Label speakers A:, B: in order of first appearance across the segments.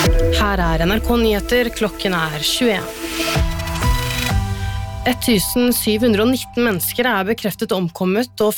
A: Her NRK Nyheter, klokken 21. 1719 mennesker bekreftet omkommet, og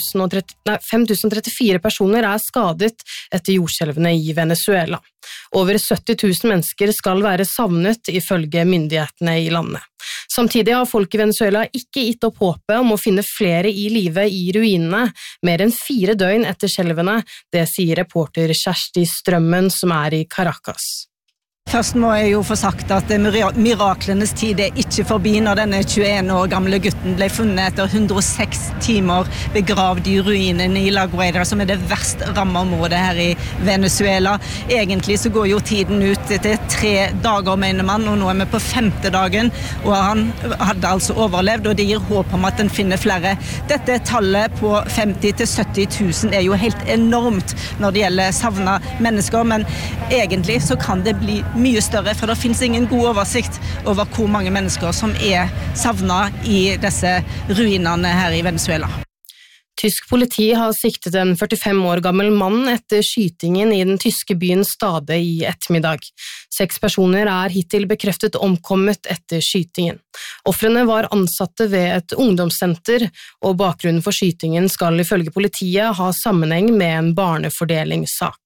A: 5034 personer skadet etter jordskjelvene i Venezuela. Over 70 000 mennesker skal være savnet ifølge myndighetene i landet. Samtidig har folk i Venezuela ikke gitt opp håpet om å finne flere i live i ruinene, mer enn 4 døgn etter skjelvene, det sier reporter Kjersti Strømmen som i Caracas.
B: Først må jeg jo få sagt at miraklenes tid ikke forbi når denne 21 år gamle gutten ble funnet etter 106 timer begravd i ruinene i La Guaira, som det verst rammede området her i Venezuela. Egentlig så går jo tiden ut etter 3 dager, mener man, og nå vi på 5. dagen, og han hadde altså overlevd, og det gir håp om at den finner flere. Dette tallet på 50 til 70 000 jo helt enormt når det gjelder savnet mennesker, men egentlig så kan det bli mye større, for det finnes ingen god oversikt over hvor mange mennesker som savnet i disse ruinene her i Venezuela.
A: Tysk politi har siktet en 45 år gammel mann etter skytingen i den tyske byen Stade i ettermiddag. 6 personer hittil bekreftet omkommet etter skytingen. Ofrene var ansatte ved et ungdomssenter, og bakgrunnen for skytingen skal ifølge politiet ha sammenheng med en barnefordelingssak.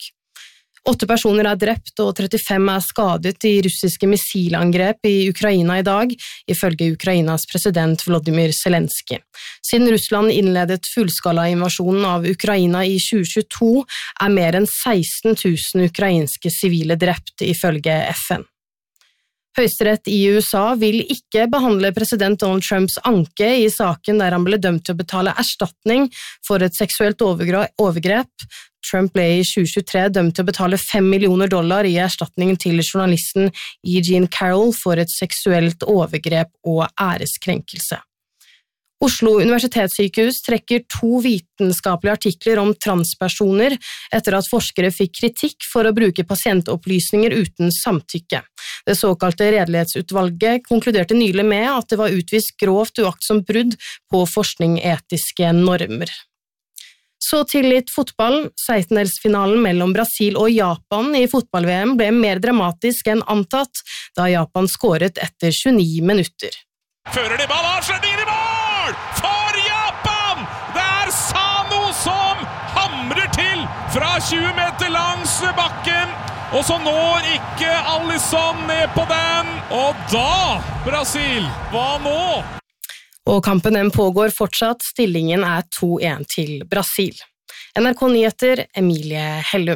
A: 8 personer drept og 35 skadet i russiske missilangrep i Ukraina i dag, ifølge Ukrainas president Volodymyr Zelensky. Siden Russland innledet fullskala-invasjonen av Ukraina i 2022, mer enn 16 000 ukrainske sivile drept, ifølge FN. Høyesterett i USA vil ikke behandle president Donald Trumps anke i saken der han ble dømt til å betale erstatning for et seksuelt overgrep. Trump ble i 2023 dømt til å betale $5 millioner i erstatning til journalisten E. Jean Carroll for et seksuelt overgrep og æreskrenkelse. Oslo universitetssykehus trekker 2 vitenskapelige artikler om transpersoner etter at forskere fikk kritikk for å bruke pasientopplysninger uten samtykke. Det såkalte redelighetsutvalget konkluderte nylig med at det var utvist grovt uaktsomt brudd på forskningsetiske normer. Så til litt fotball. 16-delsfinalen mellom Brasil og Japan i fotball-VM ble mer dramatisk enn antatt, da Japan skåret etter 29 minutter.
C: Fører de ball, avslutningen i mål! For Japan! Det Sano som hamrer til fra 20 meter langs bakken, og så når ikke Alisson ned på den. Og da, Brasil, hva nå?
A: Og kampen pågår fortsatt, stillingen 2-1 til Brasil. NRK Nyheter, Emilie Hellum.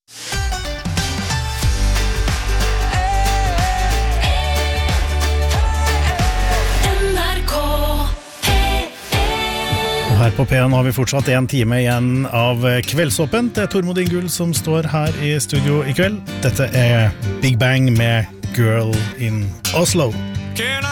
D: Og her på P1 har vi fortsatt 1 time igjen av Kveldsåpent. Det Tormod Ingull som står her i studio i kveld. Dette Big Bang med Girl in Oslo.
C: Can